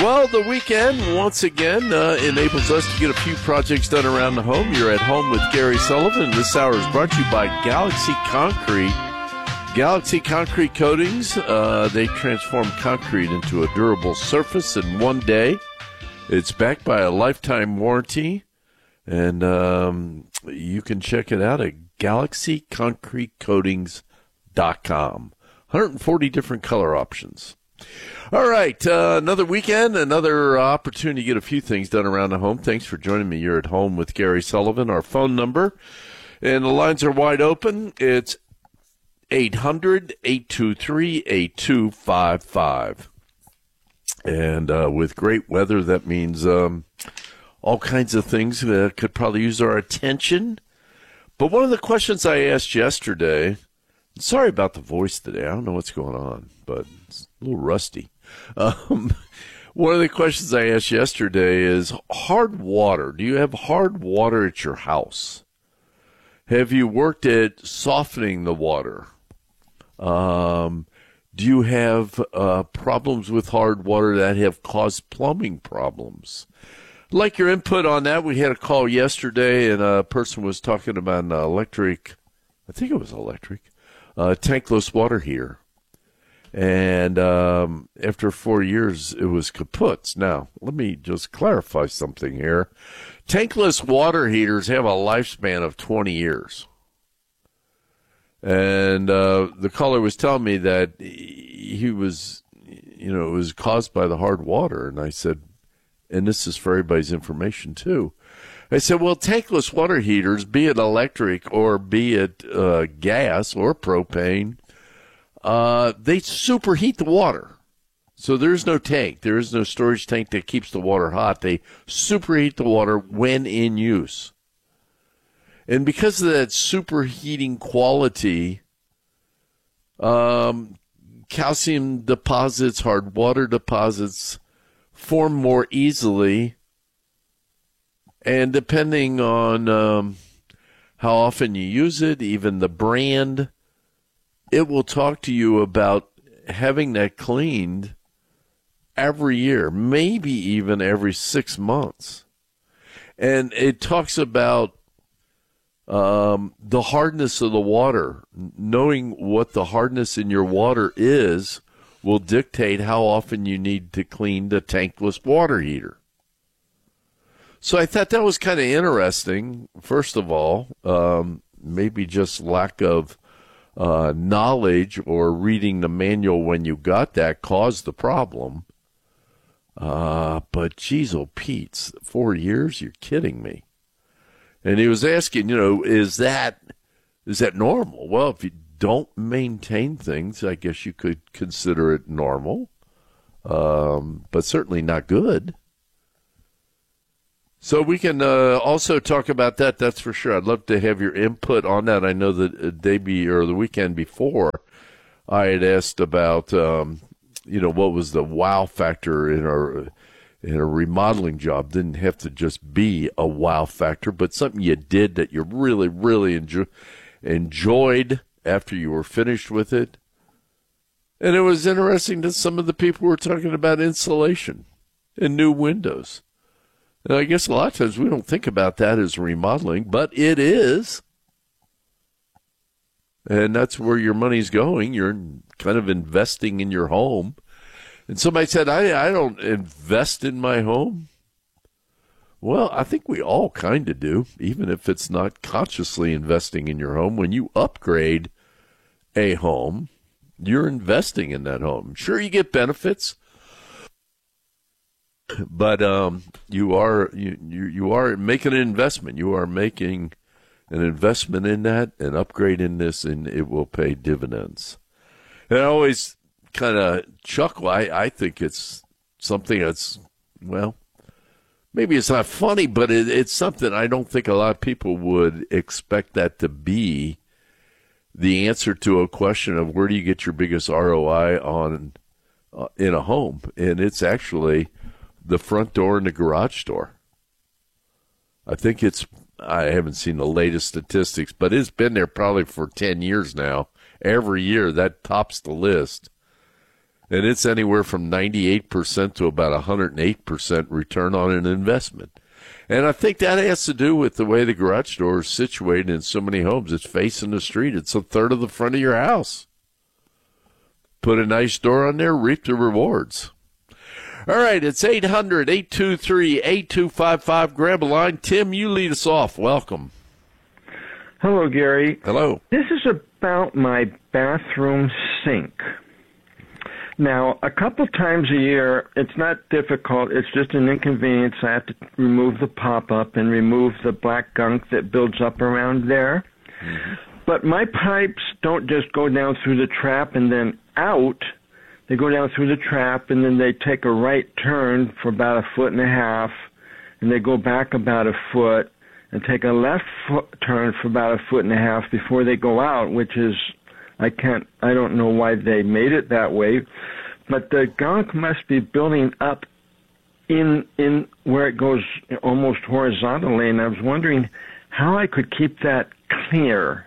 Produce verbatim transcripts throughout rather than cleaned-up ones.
Well, the weekend, once again, uh, enables us to get a few projects done around the home. You're at home with Gary Sullivan. This hour is brought to you by Galaxy Concrete. Galaxy Concrete Coatings, uh, they transform concrete into a durable surface in one day. It's backed by a lifetime warranty, and um, you can check it out at galaxy concrete coatings dot com. one hundred forty different color options. All right, uh, another weekend, another opportunity to get a few things done around the home. Thanks for joining me. You're at home with Gary Sullivan. Our phone number, and the lines are wide open. It's eight hundred, eight two three, eight two five five. And uh, with great weather, that means um, all kinds of things that could probably use our attention. But one of the questions I asked yesterday, sorry about the voice today. I don't know what's going on, but it's a little rusty. Um, one of the questions I asked yesterday is hard water. Do you have hard water at your house? Have you worked at softening the water? Um, do you have uh, problems with hard water that have caused plumbing problems? I'd like your input on that. We had a call yesterday, and a person was talking about an electric, I think it was electric, uh, tankless water heater. And um, after four years, it was kaput. Now, let me just clarify something here. Tankless water heaters have a lifespan of twenty years. And uh, the caller was telling me that he was, you know, it was caused by the hard water. And I said, and this is for everybody's information, too. I said, well, tankless water heaters, be it electric or be it uh, gas or propane, Uh, they superheat the water. So there's no tank. There is no storage tank that keeps the water hot. They superheat the water when in use. And because of that superheating quality, um, calcium deposits, hard water deposits form more easily. And depending on um, how often you use it, even the brand, it will talk to you about having that cleaned every year, maybe even every six months. And it talks about um, the hardness of the water. Knowing what the hardness in your water is will dictate how often you need to clean the tankless water heater. So I thought that was kind of interesting, first of all, um, maybe just lack of Uh, knowledge or reading the manual when you got that caused the problem. Uh, but geez, oh Pete's, four years? You're kidding me. And he was asking, you know, is that, is that normal? Well, if you don't maintain things, I guess you could consider it normal, um, but certainly not good. So we can uh, also talk about that, that's for sure. I'd love to have your input on that. I know that the day be, or the weekend before, I had asked about, um, you know, what was the wow factor in our in a remodeling job. Didn't have to just be a wow factor, but something you did that you really, really enjoy, enjoyed after you were finished with it. And it was interesting that some of the people were talking about insulation and new windows. And I guess a lot of times we don't think about that as remodeling, but it is. And that's where your money's going. You're kind of investing in your home. And somebody said, I, I don't invest in my home. Well, I think we all kind of do, even if it's not consciously investing in your home. When you upgrade a home, you're investing in that home. Sure, you get benefits. But um, you are you, you you are making an investment. You are making an investment in that, an upgrade in this, and it will pay dividends. And I always kind of chuckle. I, I think it's something that's, well, maybe it's not funny, but it, it's something I don't think a lot of people would expect that to be the answer to a question of where do you get your biggest R O I on uh, in a home. And it's actually the front door and the garage door. I think it's, I haven't seen the latest statistics, but it's been there probably for ten years now. Every year that tops the list. And it's anywhere from ninety-eight percent to about one hundred eight percent return on an investment. And I think that has to do with the way the garage door is situated in so many homes. It's facing the street. It's a third of the front of your house. Put a nice door on there, reap the rewards. All right, it's eight hundred, eight two three, eight two five five. Grab a line. Tim, you lead us off. Welcome. Hello, Gary. Hello. This is about my bathroom sink. Now, a couple times a year, it's not difficult. It's just an inconvenience. I have to remove the pop-up and remove the black gunk that builds up around there. Mm-hmm. But my pipes don't just go down through the trap and then out. They go down through the trap, and then they take a right turn for about a foot and a half, and they go back about a foot and take a left foot turn for about a foot and a half before they go out, which is, I can't, I don't know why they made it that way, but the gunk must be building up in in where it goes almost horizontally, and I was wondering how I could keep that clear.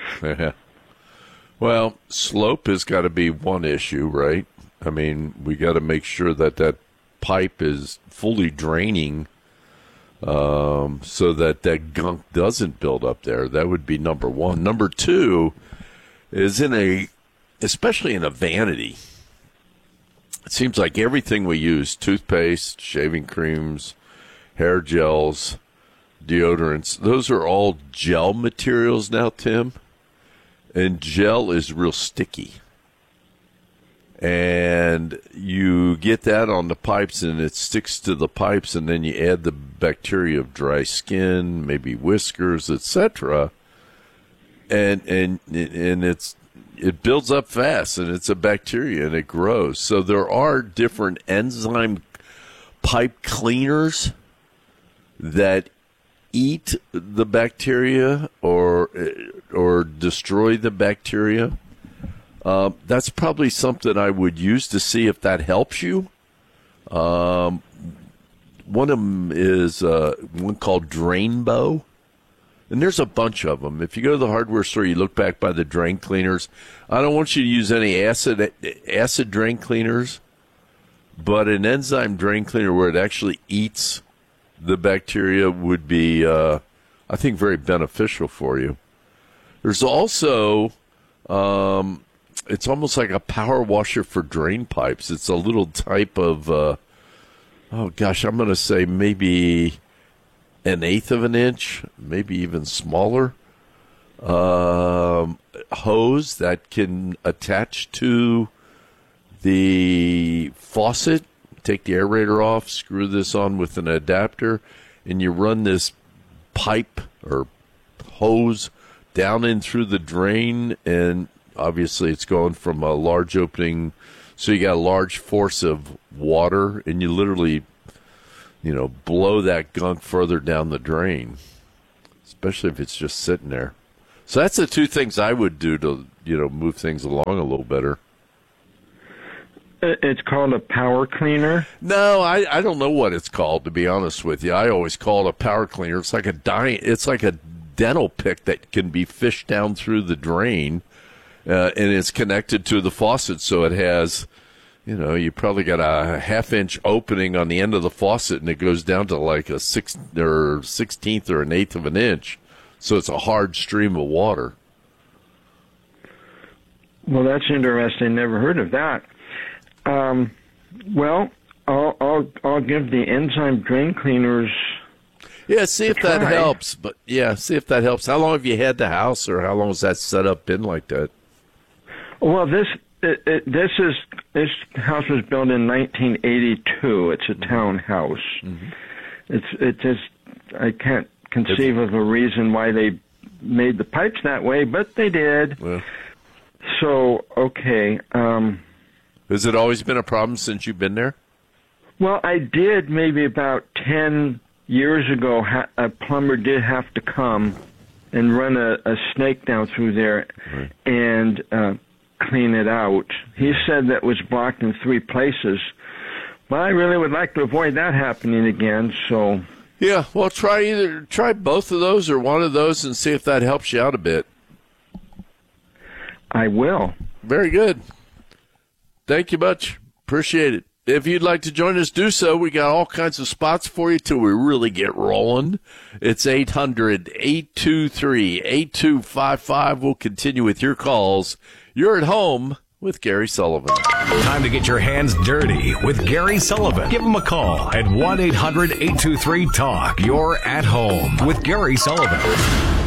Well, slope has got to be one issue, right? I mean, we got to make sure that that pipe is fully draining um, so that that gunk doesn't build up there. That would be number one. Number two is in a, especially in a vanity. It seems like everything we use, toothpaste, shaving creams, hair gels, deodorants, those are all gel materials now, Tim. And gel is real sticky. And you get that on the pipes, and it sticks to the pipes, and then you add the bacteria of dry skin, maybe whiskers, et cetera. And and and it's it builds up fast, and it's a bacteria, and it grows. So there are different enzyme pipe cleaners that eat the bacteria or or destroy the bacteria. Uh, that's probably something I would use to see if that helps you. Um, one of them is uh, one called Drainbow, and there's a bunch of them. If you go to the hardware store, you look back by the drain cleaners. I don't want you to use any acid acid drain cleaners, but an enzyme drain cleaner where it actually eats the bacteria would be, uh, I think, very beneficial for you. There's also, um, it's almost like a power washer for drain pipes. It's a little type of, uh, oh gosh, I'm going to say maybe an eighth of an inch, maybe even smaller, um, hose that can attach to the faucet. Take the aerator off, screw this on with an adapter, and you run this pipe or hose down in through the drain, and obviously it's going from a large opening, so you got a large force of water, and you literally, you know, blow that gunk further down the drain, especially if it's just sitting there. So that's the two things I would do to, you know, move things along a little better. It's called a power cleaner? No, I, I don't know what it's called, to be honest with you. I always call it a power cleaner. It's like a dy- It's like a dental pick that can be fished down through the drain, uh, and it's connected to the faucet, so it has, you know, you probably got a half-inch opening on the end of the faucet, and it goes down to like a six or sixteenth or an eighth of an inch, so it's a hard stream of water. Well, that's interesting. Never heard of that. Um, well, I'll, I'll I'll give the enzyme drain cleaners. Yeah, see if that try. helps. But yeah, see if that helps. How long have you had the house, or how long has that setup been like that? Well, this it, it, this is this house was built in nineteen eighty-two. It's a townhouse. Mm-hmm. It's it just I can't conceive it's, of a reason why they made the pipes that way, but they did. Well, so okay. Um, Has it always been a problem since you've been there? Well, I did maybe about ten years ago. Ha- a plumber did have to come and run a, a snake down through there right. and uh, clean it out. He said that was blocked in three places. But I really would like to avoid that happening again. So yeah, well, try either try both of those or one of those and see if that helps you out a bit. I will. Very good. Thank you much. Appreciate it. If you'd like to join us, do so. We got all kinds of spots for you till we really get rolling. It's eight hundred, eight two three, eight two five five. We'll continue with your calls. You're at home with Gary Sullivan. Time to get your hands dirty with Gary Sullivan. Give him a call at one eight hundred, eight two three, talk. You're at home with Gary Sullivan.